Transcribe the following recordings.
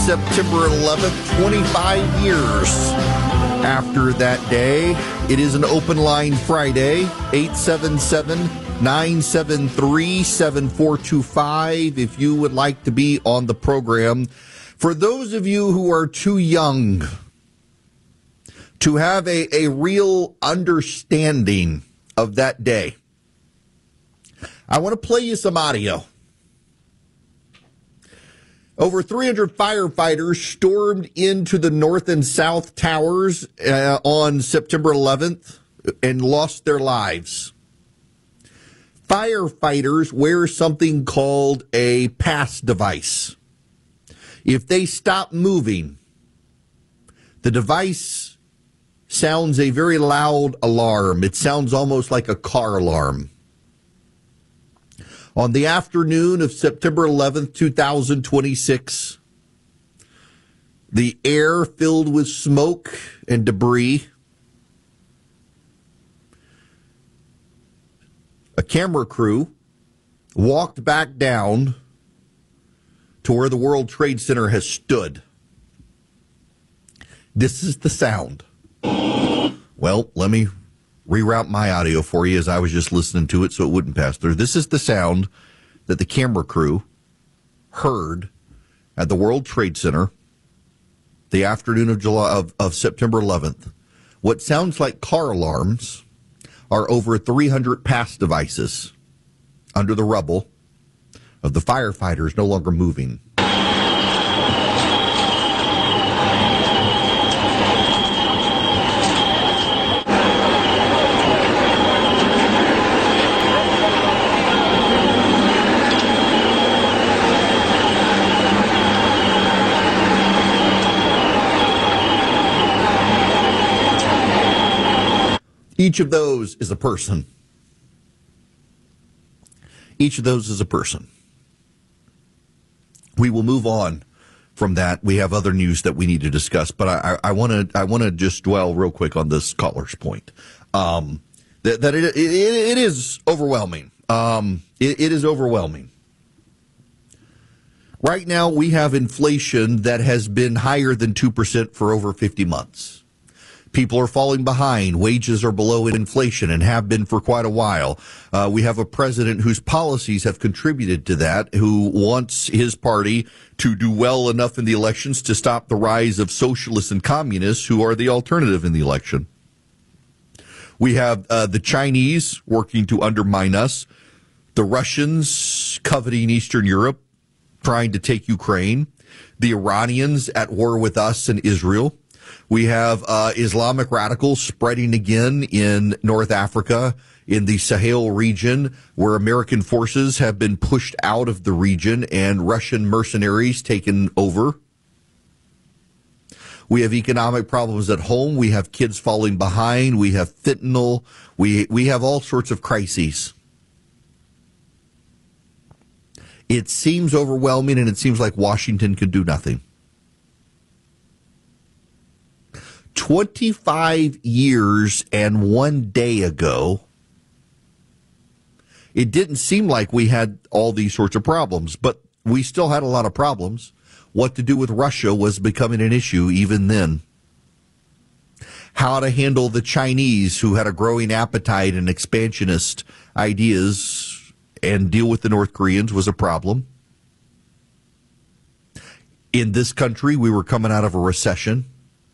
September 11th, 25 years after that day. It is an open line Friday, 877-973-7425 if you would like to be on the program. For those of you who are too young to have a real understanding of that day, I want to play you some audio. Over 300 firefighters stormed into the North and South Towers on September 11th and lost their lives. Firefighters wear something called a pass device. If they stop moving, the device sounds a very loud alarm. It sounds almost like a car alarm. On the afternoon of September 11th, 2026, the air filled with smoke and debris. A camera crew walked back down to where the World Trade Center has stood. This is the sound. Well, let me reroute my audio for you as I was just listening to it so it wouldn't pass through. This is the sound that the camera crew heard at the World Trade Center the afternoon of September 11th. What sounds like car alarms are over 300 pass devices under the rubble of the firefighters no longer moving. Each of those is a person. Each of those is a person. We will move on from that. We have other news that we need to discuss, but I want to just dwell real quick on this caller's point. That it is overwhelming. It is overwhelming. Right now, we have inflation that has been higher than 2% for over 50 months. People are falling behind. Wages are below inflation and have been for quite a while. We have a president whose policies have contributed to that, who wants his party to do well enough in the elections to stop the rise of socialists and communists who are the alternative in the election. We have the Chinese working to undermine us, the Russians coveting Eastern Europe, trying to take Ukraine, the Iranians at war with us and Israel. We have Islamic radicals spreading again in North Africa, in the Sahel region, where American forces have been pushed out of the region and Russian mercenaries taken over. We have economic problems at home. We have kids falling behind. We have fentanyl. We have all sorts of crises. It seems overwhelming, and it seems like Washington can do nothing. 25 years and 1 day ago, it didn't seem like we had all these sorts of problems, but we still had a lot of problems. What to do with Russia was becoming an issue even then. How to handle the Chinese, who had a growing appetite and expansionist ideas, and deal with the North Koreans was a problem. In this country, we were coming out of a recession.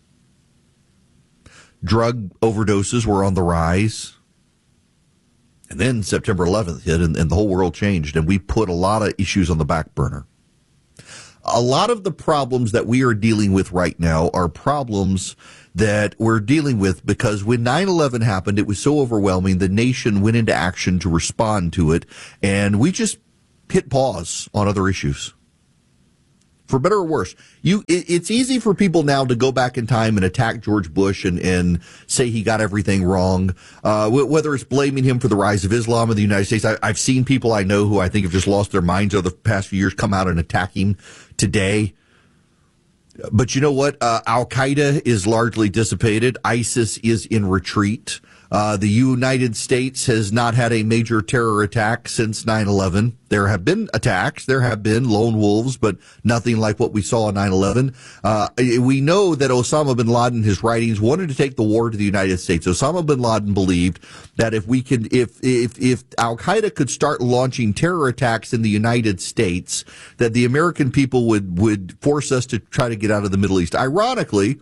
Drug overdoses were on the rise. And then September 11th hit and the whole world changed, and we put a lot of issues on the back burner. A lot of the problems that we are dealing with right now are problems that we're dealing with because when 9/11 happened, it was so overwhelming, the nation went into action to respond to it, and we just hit pause on other issues. For better or worse, it's easy for people now to go back in time and attack George Bush and say he got everything wrong, whether it's blaming him for the rise of Islam in the United States. I've seen people I know who I think have just lost their minds over the past few years come out and attack him today. But you know what? Al-Qaeda is largely dissipated. ISIS is in retreat. The United States has not had a major terror attack since 9/11. There have been attacks. There have been lone wolves, but nothing like what we saw on 9/11. We know that Osama bin Laden, his writings, wanted to take the war to the United States. Osama bin Laden believed that if Al-Qaeda could start launching terror attacks in the United States, that the American people would force us to try to get out of the Middle East. Ironically,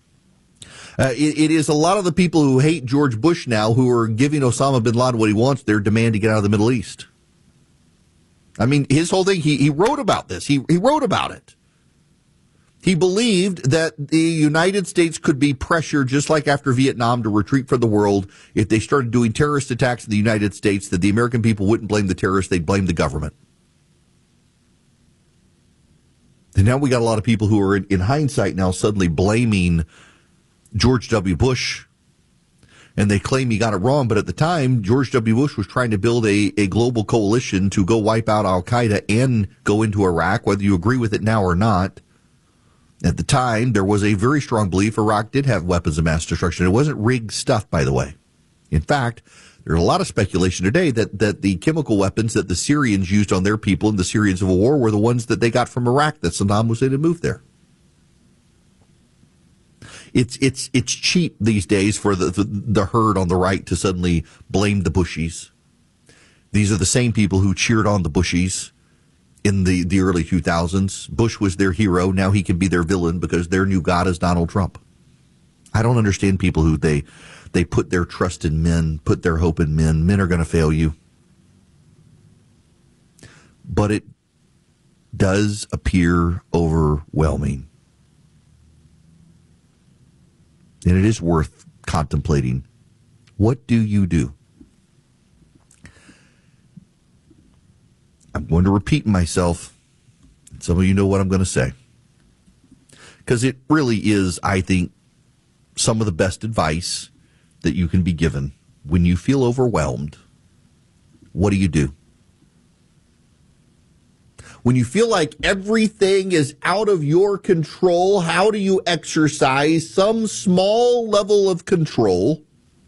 it is a lot of the people who hate George Bush now who are giving Osama bin Laden what he wants, their demand to get out of the Middle East. I mean, his whole thing, he wrote about this. He wrote about it. He believed that the United States could be pressured, just like after Vietnam, to retreat from the world if they started doing terrorist attacks in the United States, that the American people wouldn't blame the terrorists, they'd blame the government. And now we got a lot of people who are, in hindsight now, suddenly blaming George W. Bush, and they claim he got it wrong, but at the time, George W. Bush was trying to build a global coalition to go wipe out Al-Qaeda and go into Iraq, whether you agree with it now or not. At the time, there was a very strong belief Iraq did have weapons of mass destruction. It wasn't rigged stuff, by the way. In fact, there's a lot of speculation today that the chemical weapons that the Syrians used on their people in the Syrian civil war were the ones that they got from Iraq that Saddam Hussein had moved there. It's cheap these days for the herd on the right to suddenly blame the Bushies. These are the same people who cheered on the Bushies in the early 2000s. Bush was their hero. Now he can be their villain because their new god is Donald Trump. I don't understand people who they put their trust in men, put their hope in men. Men are going to fail you. But it does appear overwhelming. And it is worth contemplating. What do you do? I'm going to repeat myself. Some of you know what I'm going to say. Because it really is, I think, some of the best advice that you can be given. When you feel overwhelmed, what do you do? When you feel like everything is out of your control, how do you exercise some small level of control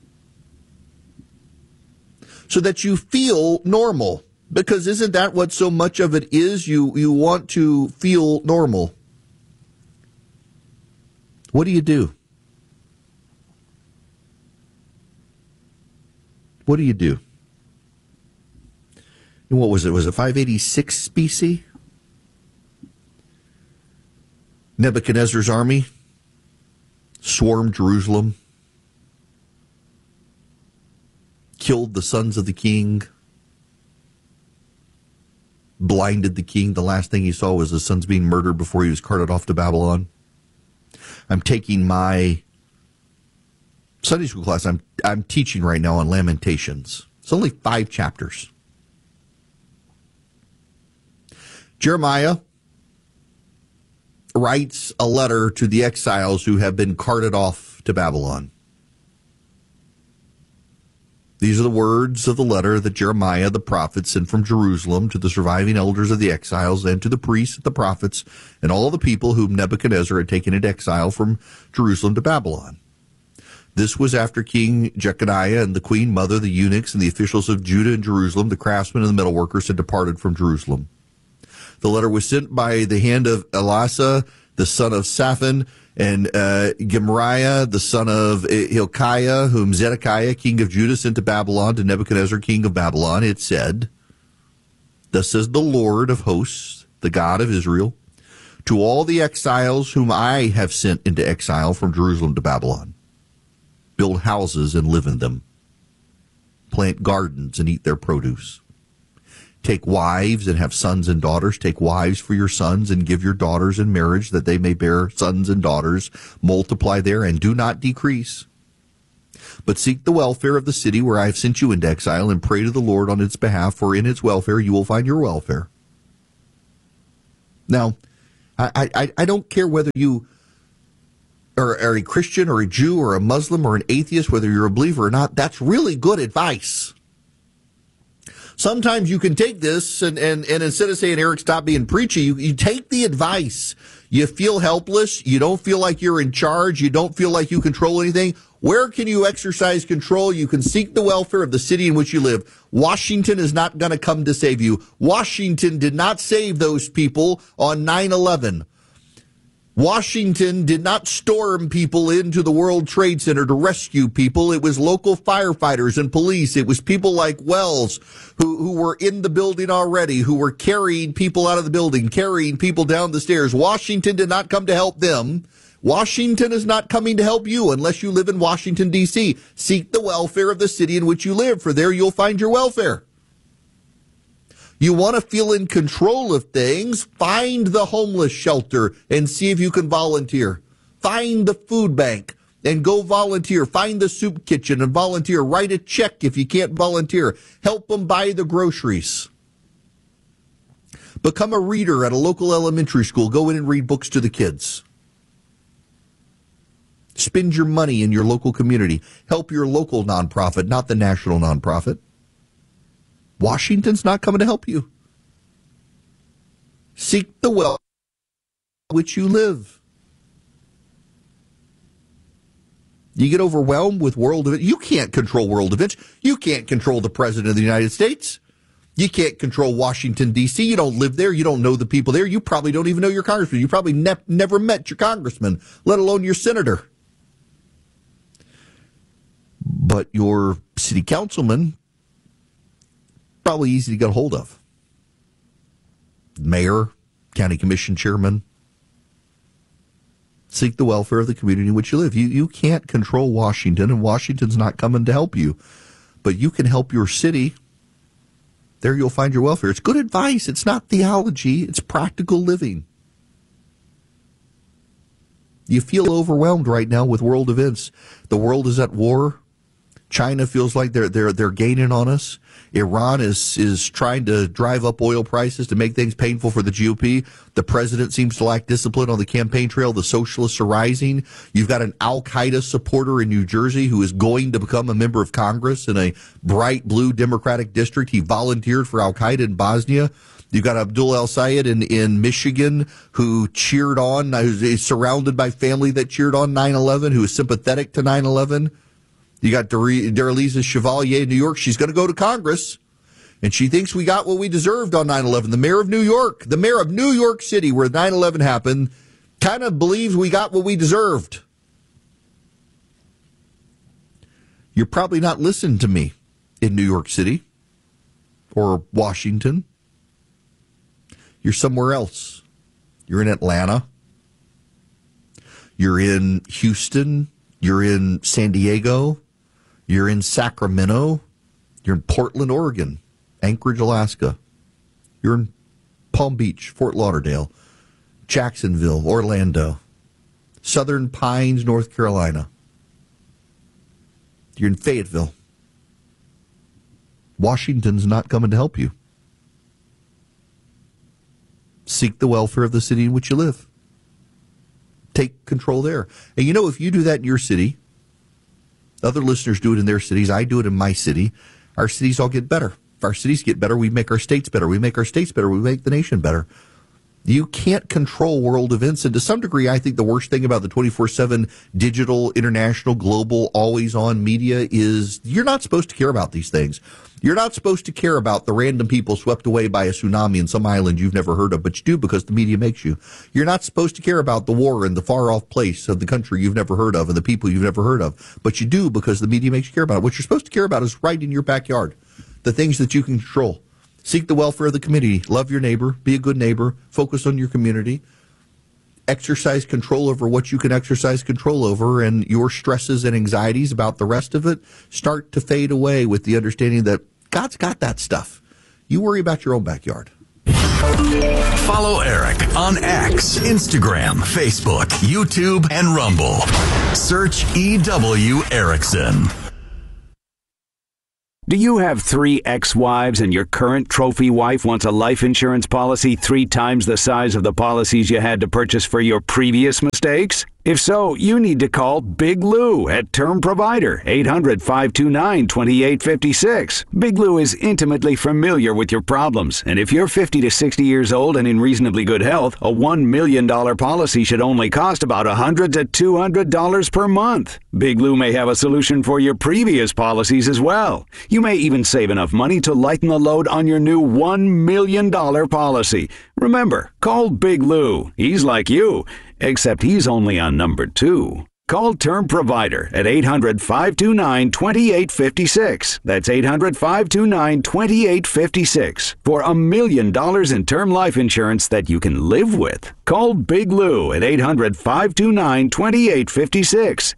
so that you feel normal? Because isn't that what so much of it is? You want to feel normal. What do you do? What do you do? And what was it? Was it 586 BC? Nebuchadnezzar's army swarmed Jerusalem, killed the sons of the king, blinded the king. The last thing he saw was his sons being murdered before he was carted off to Babylon. I'm taking my Sunday school class. I'm teaching right now on Lamentations. It's only 5 chapters. Jeremiah writes a letter to the exiles who have been carted off to Babylon. These are the words of the letter that Jeremiah the prophet sent from Jerusalem to the surviving elders of the exiles and to the priests, the prophets, and all the people whom Nebuchadnezzar had taken into exile from Jerusalem to Babylon. This was after King Jeconiah and the queen mother, the eunuchs, and the officials of Judah and Jerusalem, the craftsmen and the metalworkers, had departed from Jerusalem. The letter was sent by the hand of Elasah, the son of Shaphan, and Gemariah, the son of Hilkiah, whom Zedekiah, king of Judah, sent to Babylon, to Nebuchadnezzar, king of Babylon. It said, "Thus says the Lord of hosts, the God of Israel, to all the exiles whom I have sent into exile from Jerusalem to Babylon, build houses and live in them, plant gardens and eat their produce. Take wives and have sons and daughters. Take wives for your sons and give your daughters in marriage that they may bear sons and daughters. Multiply there and do not decrease. But seek the welfare of the city where I have sent you into exile and pray to the Lord on its behalf, for in its welfare you will find your welfare." Now, I don't care whether you are a Christian or a Jew or a Muslim or an atheist, whether you're a believer or not. That's really good advice. Sometimes you can take this and instead of saying, "Eric, stop being preachy," you take the advice. You feel helpless. You don't feel like you're in charge. You don't feel like you control anything. Where can you exercise control? You can seek the welfare of the city in which you live. Washington is not going to come to save you. Washington did not save those people on 9/11. Washington did not storm people into the World Trade Center to rescue people. It was local firefighters and police. It was people like Wells who were in the building already, who were carrying people out of the building, carrying people down the stairs. Washington did not come to help them. Washington is not coming to help you unless you live in Washington, D.C. Seek the welfare of the city in which you live, for there you'll find your welfare. You want to feel in control of things, find the homeless shelter and see if you can volunteer. Find the food bank and go volunteer. Find the soup kitchen and volunteer. Write a check if you can't volunteer. Help them buy the groceries. Become a reader at a local elementary school. Go in and read books to the kids. Spend your money in your local community. Help your local nonprofit, not the national nonprofit. Washington's not coming to help you. Seek the welfare in which you live. You get overwhelmed with world events. You can't control world events. You can't control the President of the United States. You can't control Washington, D.C. You don't live there. You don't know the people there. You probably don't even know your congressman. You probably never met your congressman, let alone your senator. But your city councilman, probably easy to get a hold of. Mayor, county commission chairman. Seek the welfare of the community in which you live. You can't control Washington, and Washington's not coming to help you. But you can help your city. There you'll find your welfare. It's good advice. It's not theology. It's practical living. You feel overwhelmed right now with world events. The world is at war. China feels like they're gaining on us. Iran is trying to drive up oil prices to make things painful for the GOP. The president seems to lack discipline on the campaign trail. The socialists are rising. You've got an Al-Qaeda supporter in New Jersey who is going to become a member of Congress in a bright blue Democratic district. He volunteered for Al-Qaeda in Bosnia. You've got Abdul El-Sayed in Michigan who cheered on, who's surrounded by family that cheered on 9/11, who is sympathetic to 9/11. You got Darlisa Chevalier in New York. She's going to go to Congress, and she thinks we got what we deserved on 9/11. The mayor of New York, the mayor of New York City, where 9/11 happened, kind of believes we got what we deserved. You're probably not listening to me in New York City or Washington. You're somewhere else. You're in Atlanta. You're in Houston. You're in San Diego. You're in Sacramento. You're in Portland, Oregon, Anchorage, Alaska. You're in Palm Beach, Fort Lauderdale, Jacksonville, Orlando, Southern Pines, North Carolina. You're in Fayetteville. Washington's not coming to help you. Seek the welfare of the city in which you live. Take control there. And you know, if you do that in your city, other listeners do it in their cities, I do it in my city, our cities all get better. If our cities get better, we make our states better. We make our states better, we make the nation better. You can't control world events. And to some degree, I think the worst thing about the 24/7 digital, international, global, always-on media is you're not supposed to care about these things. You're not supposed to care about the random people swept away by a tsunami in some island you've never heard of, but you do because the media makes you. You're not supposed to care about the war in the far-off place of the country you've never heard of and the people you've never heard of, but you do because the media makes you care about it. What you're supposed to care about is right in your backyard, the things that you can control. Seek the welfare of the community. Love your neighbor. Be a good neighbor. Focus on your community. Exercise control over what you can exercise control over, and your stresses and anxieties about the rest of it start to fade away with the understanding that God's got that stuff. You worry about your own backyard. Follow Eric on X, Instagram, Facebook, YouTube, and Rumble. Search E.W. Erickson. Do you have 3 ex-wives and your current trophy wife wants a life insurance policy 3 times the size of the policies you had to purchase for your previous mistakes? If so, you need to call Big Lou at Term Provider, 800-529-2856. Big Lou is intimately familiar with your problems, and if you're 50 to 60 years old and in reasonably good health, a $1 million policy should only cost about $100 to $200 per month. Big Lou may have a solution for your previous policies as well. You may even save enough money to lighten the load on your new $1 million policy. Remember, call Big Lou. He's like you, except he's only on number 2. Call Term Provider at 800-529-2856. That's 800-529-2856 for $1 million in term life insurance that you can live with. Call Big Lou at 800-529-2856.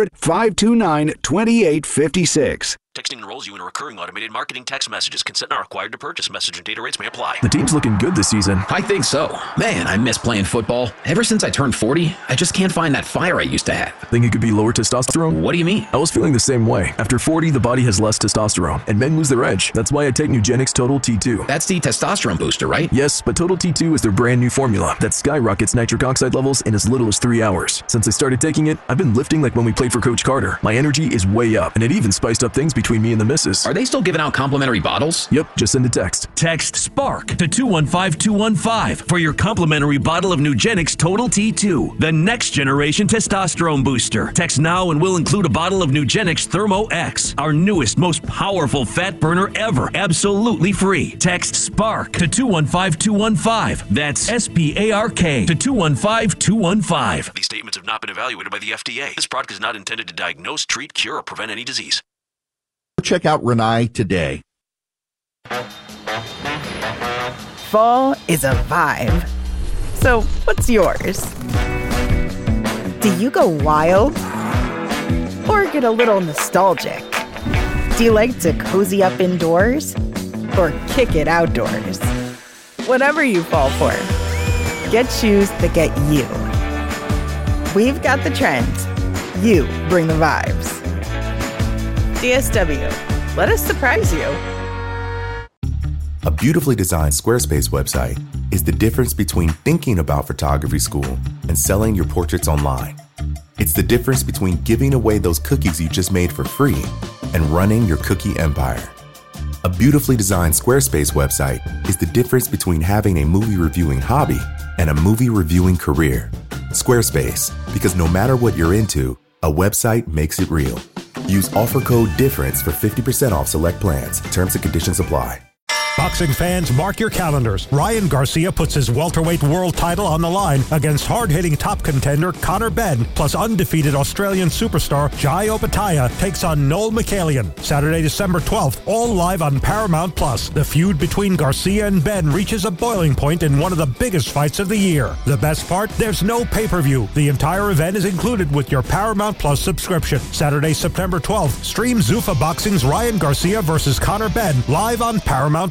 800-529-2856. Texting enrolls you in a recurring automated marketing text messages. Consent not required to purchase. Message and data rates may apply. The team's looking good this season. I think so. Man, I miss playing football. Ever since I turned 40, I just can't find that fire I used to have. Think it could be lower testosterone? What do you mean? I was feeling the same way. After 40, the body has less testosterone, and men lose their edge. That's why I take Nugenix Total T2. That's the testosterone booster, right? Yes, but Total T2 is their brand new formula that skyrockets nitric oxide levels in as little as 3 hours. Since I started taking it, I've been lifting like when we played for Coach Carter. My energy is way up, and it even spiced up things between me and the missus. Are they still giving out complimentary bottles? Yep, just send a text. Text SPARK to 215-215 for your complimentary bottle of Nugenix Total T2, the next generation testosterone booster. Text now and we'll include a bottle of Nugenix Thermo X, our newest, most powerful fat burner ever, absolutely free. Text SPARK to 215-215. That's SPARK to 215-215. These statements have not been evaluated by the FDA. This product is not intended to diagnose, treat, cure, or prevent any disease. Check out Renai today. Fall is a vibe. So, what's yours? Do you go wild? Or get a little nostalgic? Do you like to cozy up indoors? Or kick it outdoors? Whatever you fall for, get shoes that get you. We've got the trends. You bring the vibes. DSW, let us surprise you. A beautifully designed Squarespace website is the difference between thinking about photography school and selling your portraits online. It's the difference between giving away those cookies you just made for free and running your cookie empire. A beautifully designed Squarespace website is the difference between having a movie reviewing hobby and a movie reviewing career. Squarespace, because no matter what you're into, a website makes it real. Use offer code DIFFERENCE for 50% off select plans. Terms and conditions apply. Boxing fans, mark your calendars. Ryan Garcia puts his welterweight world title on the line against hard-hitting top contender Conor Benn, plus undefeated Australian superstar Jai Opetaia takes on Noel Michaelian. Saturday, December 12th, all live on Paramount+. The feud between Garcia and Benn reaches a boiling point in one of the biggest fights of the year. The best part? There's no pay-per-view. The entire event is included with your Paramount+ subscription. Saturday, September 12th, stream Zuffa Boxing's Ryan Garcia versus Conor Benn live on Paramount+.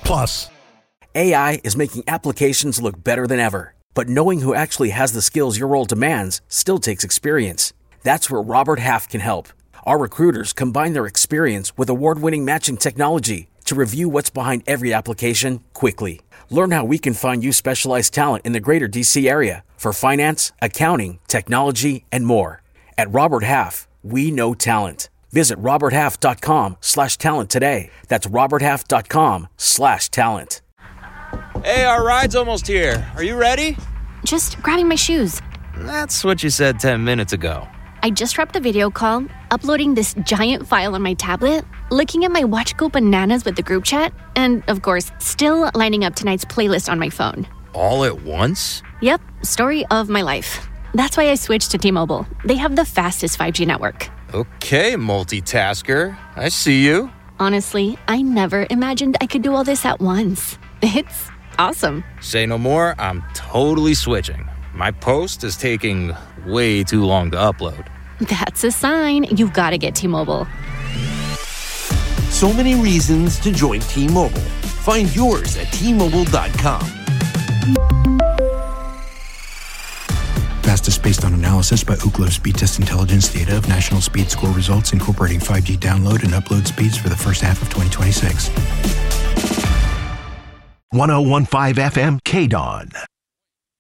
AI is making applications look better than ever. But knowing who actually has the skills your role demands still takes experience. That's where Robert Half can help. Our recruiters combine their experience with award-winning matching technology to review what's behind every application quickly. Learn how we can find you specialized talent in the greater DC area for finance, accounting, technology, and more. At Robert Half, we know talent. Visit roberthalf.com/talent today. That's roberthalf.com/talent. Hey, our ride's almost here. Are you ready? Just grabbing my shoes. That's what you said 10 minutes ago. I just wrapped a video call, uploading this giant file on my tablet, looking at my watch go bananas with the group chat, and, of course, still lining up tonight's playlist on my phone. All at once? Yep, story of my life. That's why I switched to T-Mobile. They have the fastest 5G network. Okay, multitasker. I see you. Honestly, I never imagined I could do all this at once. It's awesome. Say no more, I'm totally switching. My post is taking way too long to upload. That's a sign you've got to get T-Mobile. So many reasons to join T-Mobile. Find yours at T-Mobile.com. Fastest based on analysis by Ookla Speed Test Intelligence data of national speed score results incorporating 5G download and upload speeds for the first half of 2026. 101.5 FM KDON.